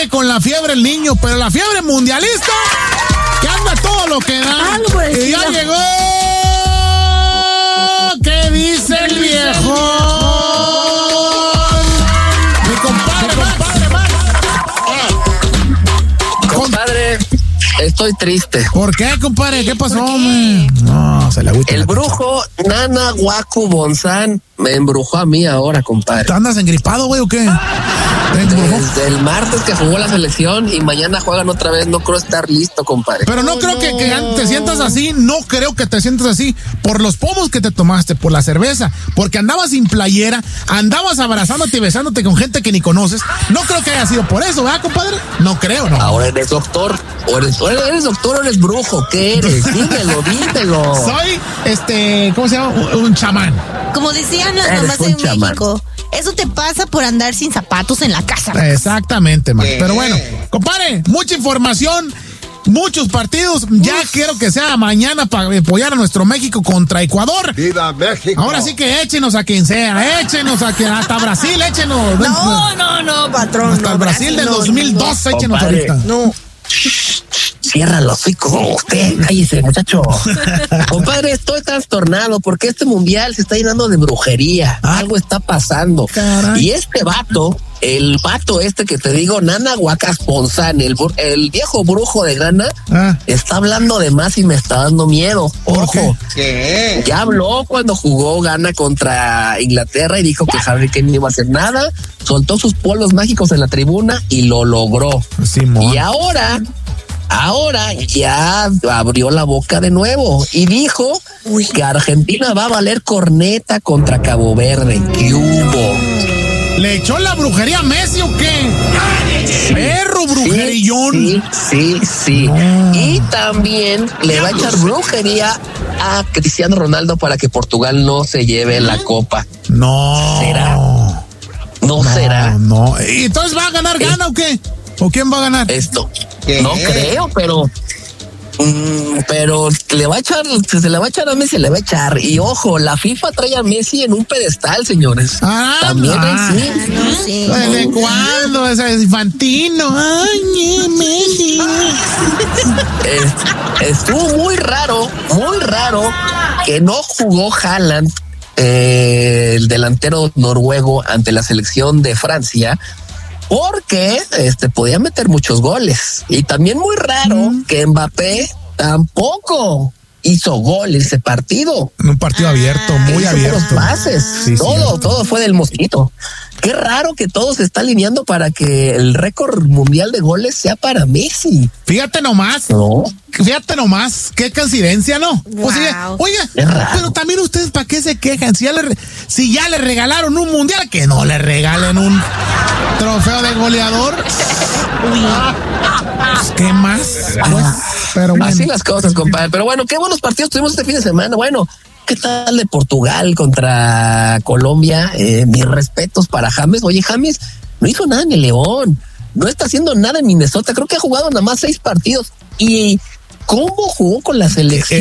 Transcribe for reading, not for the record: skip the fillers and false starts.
viene con la fiebre el niño, pero la fiebre mundialista, que anda todo lo que da. Y ya llegó. ¿Qué dice el viejo? Mi compadre, Compadre, estoy triste. ¿Por qué, compadre? ¿Qué pasó, hombre? No, se le agüita. El brujo Nana Waku Bonzán me embrujó a mí ahora, compadre. ¿Te andas engripado, güey, o qué? Desde el martes que jugó la selección y mañana juegan otra vez, no creo estar listo, compadre. Pero no creo que te sientas así, no creo que te sientas así por los pomos que te tomaste, por la cerveza, porque andabas sin playera, andabas abrazándote y besándote con gente que ni conoces. No creo que haya sido por eso, ¿verdad, compadre? No creo, no. Ahora eres doctor, o eres doctor o eres brujo, ¿qué eres? Dímelo. Soy, ¿cómo se llama? Un chamán. Como decían las mamás en México, eso te pasa por andar sin zapatos en la casa. Exactamente, man. Pero bueno, compadre, mucha información, muchos partidos. Ya quiero que sea mañana para apoyar a nuestro México contra Ecuador. ¡Viva México! Ahora sí que échenos a quien sea, hasta Brasil, échenos. No, patrón. Hasta el Brasil del 2012, échenos ahorita. No. Cierra los hocico, usted, cállese, muchacho. Compadre, estoy trastornado porque este mundial se está llenando de brujería. Algo está pasando. Caray. Y este vato, el vato este que te digo, Nana Wakas Bonzán, el viejo brujo de Ghana, está hablando de más y me está dando miedo. Ojo. ¿Qué? Ya habló cuando jugó Ghana contra Inglaterra y dijo que Harry Kane no iba a hacer nada. Soltó sus polvos mágicos en la tribuna y lo logró. Simón. Y ahora ya abrió la boca de nuevo y dijo que Argentina va a valer corneta contra Cabo Verde. ¿Qué hubo? ¿Le echó la brujería a Messi o qué? Perro brujerillón. Sí. No. Y también le va a echar brujería a Cristiano Ronaldo para que Portugal no se lleve la copa. No. ¿Será? ¿No será? No. ¿Y entonces va a ganar Ghana o qué? ¿O quién va a ganar? Esto. No creo, pero le va a echar, se le va a echar a Messi, se le va a echar. Y ojo, la FIFA trae a Messi en un pedestal, señores. También sí. ¿Desde cuándo? Es Infantino. Ay, Messi. Estuvo muy raro que no jugó Haaland, el delantero noruego, ante la selección de Francia, porque podía meter muchos goles. Y también muy raro que Mbappé tampoco hizo gol en ese partido. Un partido abierto, muy abierto. Los pases, sí, todo fue del mosquito. Qué raro que todo se está alineando para que el récord mundial de goles sea para Messi. Fíjate nomás. Qué coincidencia, ¿no? Wow. Oiga, pero también ustedes, ¿para qué se quejan? Si ya le regalaron un mundial, que no le regalen un trofeo de goleador. Pues, ¿qué más? Pero bueno. Así las cosas, compadre. Pero bueno, qué buenos partidos tuvimos este fin de semana. Bueno, ¿qué tal de Portugal contra Colombia? Mis respetos para James. Oye, James no hizo nada en el León. No está haciendo nada en Minnesota. Creo que ha jugado nada más 6 partidos. ¿Y cómo jugó con la selección?